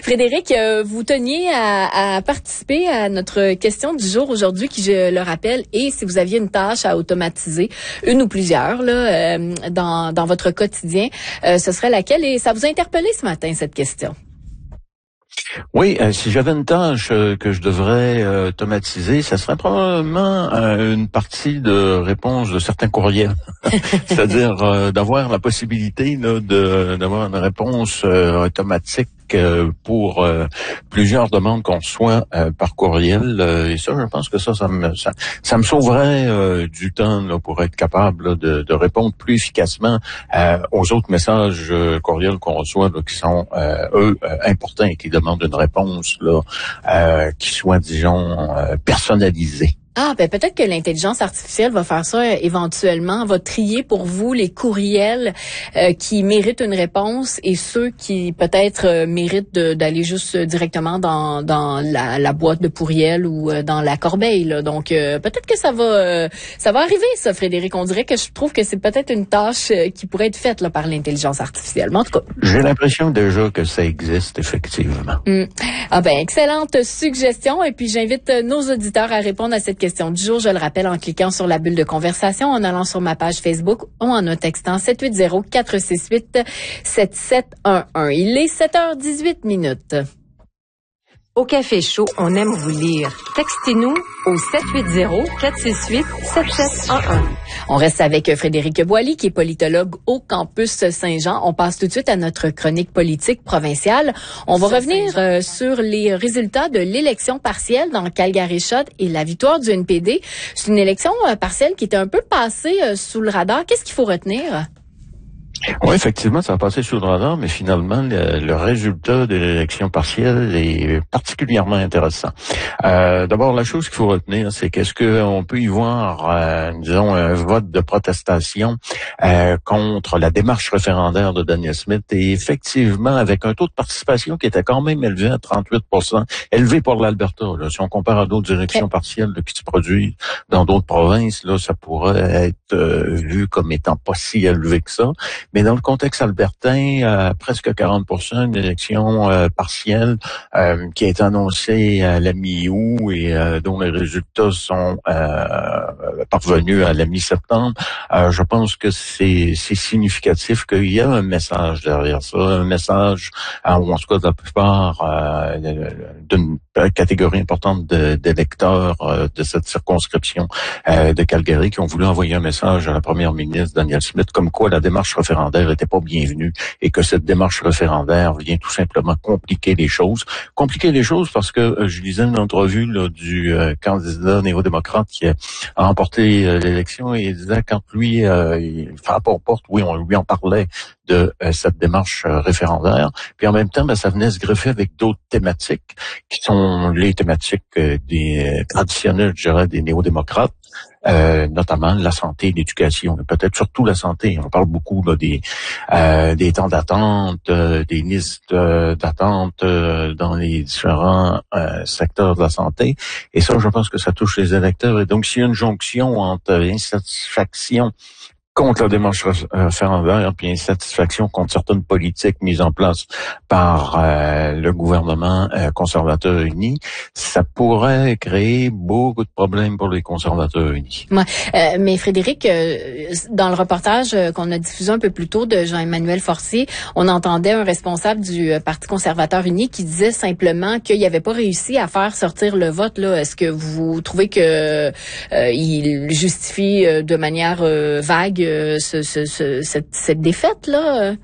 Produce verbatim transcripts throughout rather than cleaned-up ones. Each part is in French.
Frédéric, euh, vous teniez à, à participer à notre question du jour aujourd'hui, qui, je le rappelle, est si vous aviez une tâche à automatiser, une ou plusieurs, là, euh, dans, dans votre quotidien, euh, ce serait laquelle? Et ça vous a interpellé ce matin, cette question? Oui, euh, si j'avais une tâche euh, que je devrais euh, automatiser, ça serait probablement euh, une partie de réponse de certains courriels. C'est-à-dire euh, d'avoir la possibilité là, de d'avoir une réponse euh, automatique euh, pour euh, plusieurs demandes qu'on reçoit euh, par courriel. Euh, et ça, je pense que ça, ça me ça, ça me sauverait euh, du temps là, pour être capable là, de, de répondre plus efficacement euh, aux autres messages euh, courriels qu'on reçoit là, qui sont euh, eux euh, importants et qui demandent une réponse là euh, qui soit, disons, euh, personnalisée. Ah, ben peut-être que l'intelligence artificielle va faire ça euh, éventuellement, va trier pour vous les courriels euh, qui méritent une réponse et ceux qui peut-être euh, méritent de, d'aller juste euh, directement dans dans la, la boîte de courriel ou euh, dans la corbeille. Là. Donc euh, peut-être que ça va euh, ça va arriver, ça, Frédéric. On dirait que je trouve que c'est peut-être une tâche euh, qui pourrait être faite là par l'intelligence artificielle. Mais en tout cas, j'ai l'impression déjà que ça existe effectivement. Hum. Ah ben excellente suggestion. Et puis j'invite nos auditeurs à répondre à cette question du jour. Je le rappelle en cliquant sur la bulle de conversation, en allant sur ma page Facebook ou en un textant sept huit zéro, quatre six huit, sept sept un un. Il est sept heures dix-huit minutes. Au Café Chaud, on aime vous lire. Textez-nous au sept huit zéro, quatre six huit, sept sept un un. On reste avec Frédéric Boily, qui est politologue au campus Saint-Jean. On passe tout de suite à notre chronique politique provinciale. On va revenir euh, sur les résultats de l'élection partielle dans Calgary-Shot et la victoire du N P D. C'est une élection euh, partielle qui était un peu passée euh, sous le radar. Qu'est-ce qu'il faut retenir? Oui, effectivement, ça a passé sous le radar, mais finalement, le, le résultat de l'élection partielle est particulièrement intéressant. Euh, d'abord, la chose qu'il faut retenir, c'est qu'est-ce qu'on peut y voir, euh, disons, un vote de protestation euh, contre la démarche référendaire de Danielle Smith, et effectivement, avec un taux de participation qui était quand même élevé à trente-huit pour cent, élevé pour l'Alberta. Là, si on compare à d'autres élections partielles là, qui se produisent dans d'autres provinces, là, ça pourrait être euh, vu comme étant pas si élevé que ça. Mais dans le contexte albertain, euh, presque quarante pour cent, une élection euh, partielle euh, qui a été annoncée à la mi-août et euh, dont les résultats sont euh, parvenus à la mi-septembre. Euh, je pense que c'est, c'est significatif qu'il y a un message derrière ça, un message, ou en tout cas de la plupart euh, d'une catégorie importante de, d'électeurs euh, de cette circonscription euh, de Calgary qui ont voulu envoyer un message à la première ministre Danielle Smith comme quoi la démarche référendaire n'était pas bienvenue et que cette démarche référendaire vient tout simplement compliquer les choses. Compliquer les choses parce que euh, je lisais une entrevue là, du euh, candidat néo-démocrate qui a remporté euh, l'élection et il disait quand lui, euh, il frappe aux portes, oui, on lui en parlait de euh, cette démarche euh, référendaire. Puis en même temps, ben, ça venait se greffer avec d'autres thématiques qui sont les thématiques euh, des euh, traditionnelles, je dirais, des néo-démocrates. Euh, notamment la santé et l'éducation, et peut-être surtout la santé. On parle beaucoup là, des euh, des temps d'attente, euh, des listes euh, d'attente euh, dans les différents euh, secteurs de la santé. Et ça, je pense que ça touche les électeurs. Et donc, s'il y a une jonction entre insatisfaction contre la démarche référendaire puis insatisfaction contre certaines politiques mises en place par euh, le gouvernement euh, conservateur uni, ça pourrait créer beaucoup de problèmes pour les conservateurs unis. Ouais. Euh, mais Frédéric, euh, dans le reportage euh, qu'on a diffusé un peu plus tôt de Jean-Emmanuel Forcier, on entendait un responsable du euh, Parti conservateur uni qui disait simplement qu'il n'avait pas réussi à faire sortir le vote. Là, est-ce que vous trouvez que euh, il justifie euh, de manière euh, vague euh, ce, ce, ce, cette, cette défaite-là?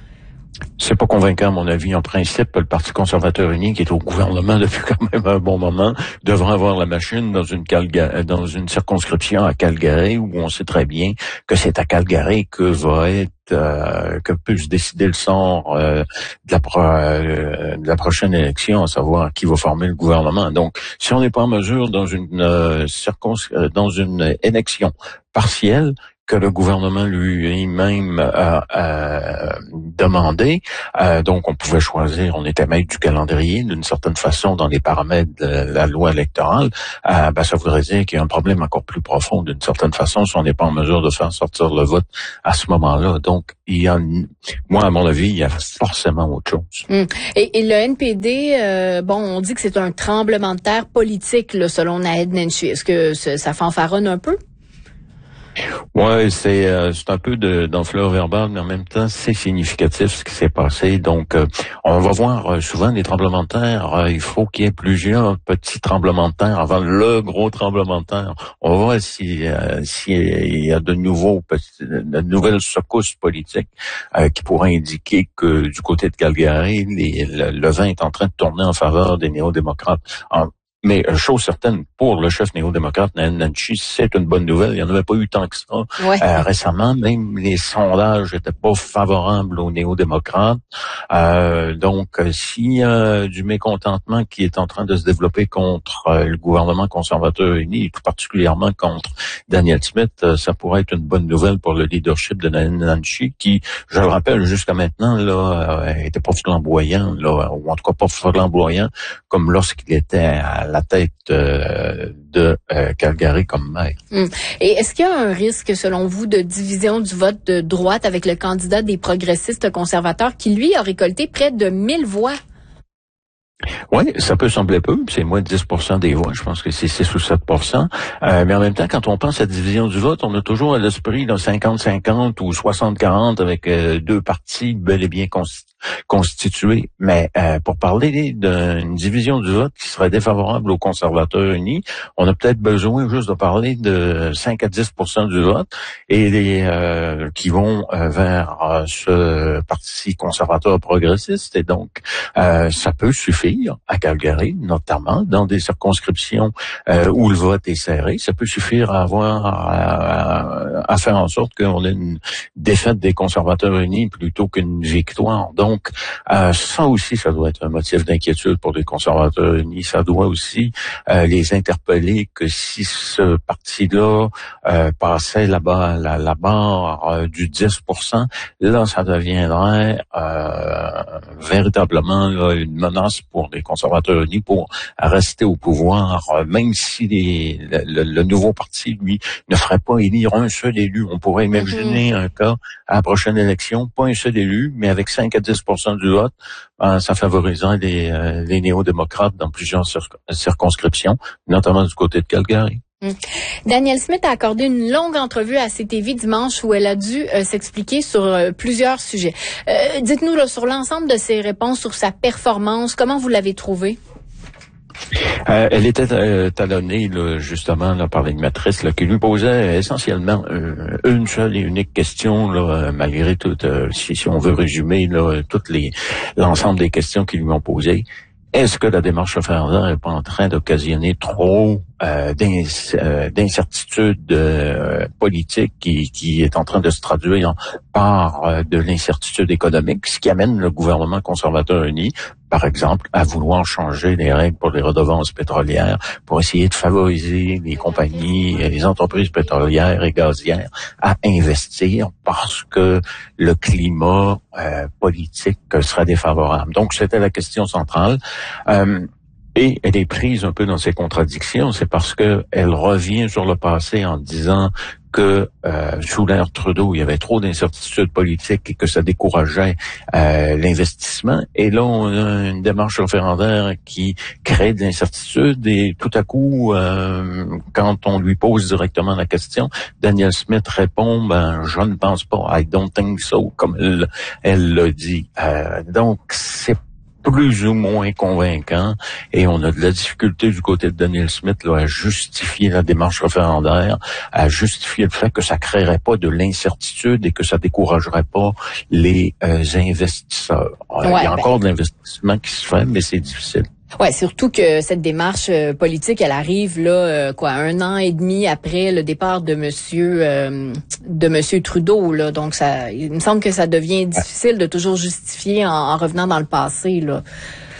C'est pas convaincant, à mon avis. En principe, le Parti conservateur uni, qui est au gouvernement depuis quand même un bon moment, devrait avoir la machine dans une Calga- dans une circonscription à Calgary, où on sait très bien que c'est à Calgary que va être Euh, que peut se décider le sort euh, de, la pro- euh, de la prochaine élection, à savoir qui va former le gouvernement. Donc, si on n'est pas en mesure dans une euh, circons- euh, dans une élection partielle que le gouvernement lui-même a, a demandé. Euh, donc, on pouvait choisir, on était maître du calendrier d'une certaine façon dans les paramètres de la loi électorale. Euh, ben, ça voudrait dire qu'il y a un problème encore plus profond d'une certaine façon si on n'est pas en mesure de faire sortir le vote à ce moment-là. Donc, il y a, moi, à mon avis, il y a forcément autre chose. Hum. Et, et le N P D, euh, bon, on dit que c'est un tremblement de terre politique, là, selon Naheed Nenshi. Est-ce que ça fanfaronne un peu? Ouais, c'est euh, c'est un peu de d'enflure verbale, mais en même temps, c'est significatif ce qui s'est passé. Donc, euh, on va voir euh, souvent des tremblements de terre. Euh, il faut qu'il y ait plusieurs petits tremblements de terre avant le gros tremblement de terre. On va voir si euh, s'il y a de nouveaux de nouvelles secousses politiques euh, qui pourraient indiquer que du côté de Calgary, les, le, le vent est en train de tourner en faveur des néo-démocrates. En, Mais chose certaine, pour le chef néo-démocrate, Naheed Nenshi, c'est une bonne nouvelle. Il n'y en avait pas eu tant que ça. Ouais. Euh, récemment, même les sondages n'étaient pas favorables aux néo-démocrates. Euh, donc, s'il y a du mécontentement qui est en train de se développer contre euh, le gouvernement conservateur uni, et tout particulièrement contre Danielle Smith, euh, ça pourrait être une bonne nouvelle pour le leadership de Naheed Nenshi, qui, je le rappelle, jusqu'à maintenant, là, euh, était pas flamboyant, là, ou en tout cas pas flamboyant, comme lorsqu'il était à la tête euh, de euh, Calgary comme maire. Hum. Et est-ce qu'il y a un risque, selon vous, de division du vote de droite avec le candidat des progressistes conservateurs qui, lui, a récolté près de mille voix? Oui, ça peut sembler peu, c'est moins de dix pour cent des voix, je pense que c'est six ou sept pour cent. Euh, mais en même temps, quand on pense à la division du vote, on a toujours à l'esprit cinquante cinquante ou soixante quarante avec euh, deux partis bel et bien constitués. constitué. Mais euh, pour parler d'une division du vote qui serait défavorable aux conservateurs unis, on a peut-être besoin juste de parler de cinq à dix pour cent du vote et les euh, qui vont euh, vers euh, ce parti conservateur progressiste. Et donc, euh, ça peut suffire à Calgary, notamment dans des circonscriptions euh, où le vote est serré. Ça peut suffire à avoir à, à faire en sorte qu'on ait une défaite des conservateurs unis plutôt qu'une victoire. Donc, Donc, euh, ça aussi, ça doit être un motif d'inquiétude pour les conservateurs unis. Ça doit aussi euh, les interpeller que si ce parti-là euh, passait là-bas la, la barre euh, du dix pour cent, là, ça deviendrait euh, véritablement là, une menace pour les conservateurs unis pour rester au pouvoir, euh, même si les, le, le nouveau parti, lui, ne ferait pas élire un seul élu. On pourrait imaginer mm-hmm. un cas à la prochaine élection, pas un seul élu, mais avec cinq à dix pour cent du vote, euh, ça favoriserait les, euh, les néo-démocrates dans plusieurs cir- circonscriptions, notamment du côté de Calgary. Hum. Danielle Smith a accordé une longue entrevue à C T V dimanche où elle a dû euh, s'expliquer sur euh, plusieurs sujets. Euh, dites-nous là, sur l'ensemble de ses réponses, sur sa performance, comment vous l'avez trouvée? Euh, elle était euh, talonnée là, justement là, par l'animatrice là, qui lui posait essentiellement euh, une seule et unique question, là, malgré tout, euh, si, si on veut résumer là, toutes les l'ensemble des questions qu'ils lui ont posées. Est-ce que la démarche référendaire n'est pas en train d'occasionner trop euh, d'incertitudes euh, politiques qui, qui est en train de se traduire par euh, de l'incertitude économique, ce qui amène le gouvernement conservateur uni, par exemple, à vouloir changer les règles pour les redevances pétrolières pour essayer de favoriser les compagnies, les entreprises pétrolières et gazières à investir parce que le climat euh, politique sera défavorable. Donc, c'était la question centrale. Euh, Et elle est prise un peu dans ses contradictions, c'est parce que elle revient sur le passé en disant que euh, sous l'ère Trudeau, il y avait trop d'incertitudes politiques et que ça décourageait euh, l'investissement. Et là, on a une démarche référendaire qui crée de l'incertitude et tout à coup, euh, quand on lui pose directement la question, Danielle Smith répond, ben, je ne pense pas, I don't think so, comme elle, elle l'a dit. Euh, donc, c'est plus ou moins convaincant et on a de la difficulté du côté de Danielle Smith là, à justifier la démarche référendaire, à justifier le fait que ça créerait pas de l'incertitude et que ça découragerait pas les euh, investisseurs. Ouais, il y a ben... encore de l'investissement qui se fait, mais c'est difficile. Ouais, surtout que cette démarche euh, politique, elle arrive là, euh, quoi, un an et demi après le départ de Monsieur euh, de Monsieur Trudeau là. Donc ça, il me semble que ça devient difficile de toujours justifier en, en revenant dans le passé là.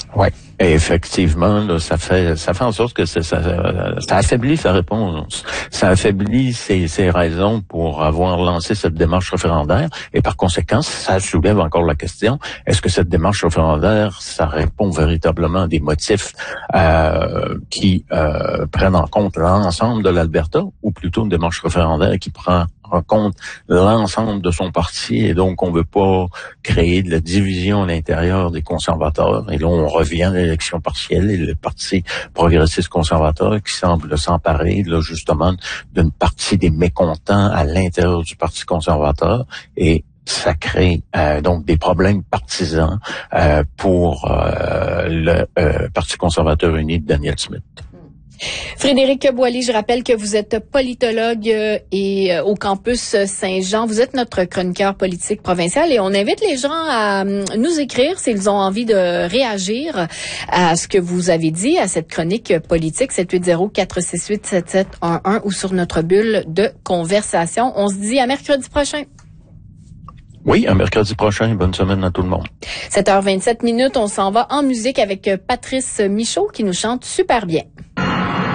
Ouais. Et effectivement, là, ça fait ça fait en sorte que ça, ça, ça affaiblit sa réponse. Ça affaiblit ses, ses raisons pour avoir lancé cette démarche référendaire. Et par conséquent, ça soulève encore la question, est-ce que cette démarche référendaire, ça répond véritablement à des motifs euh, qui euh, prennent en compte l'ensemble de l'Alberta, ou plutôt une démarche référendaire qui prend en compte l'ensemble de son parti, et donc on veut pas créer de la division à l'intérieur des conservateurs. Et là, on revient à l'élection partielle et le Parti progressiste conservateur qui semble s'emparer là justement d'une partie des mécontents à l'intérieur du Parti conservateur, et ça crée euh, donc des problèmes partisans euh, pour euh, le euh, Parti conservateur uni de Danielle Smith. Frédéric Boily, je rappelle que vous êtes politologue et au campus Saint-Jean. Vous êtes notre chroniqueur politique provincial et on invite les gens à nous écrire s'ils ont envie de réagir à ce que vous avez dit, à cette chronique politique, sept huit zéro, quatre six huit, sept sept un un ou sur notre bulle de conversation. On se dit à mercredi prochain. Oui, à mercredi prochain. Bonne semaine à tout le monde. sept heures vingt-sept minutes, on s'en va en musique avec Patrice Michaud qui nous chante super bien.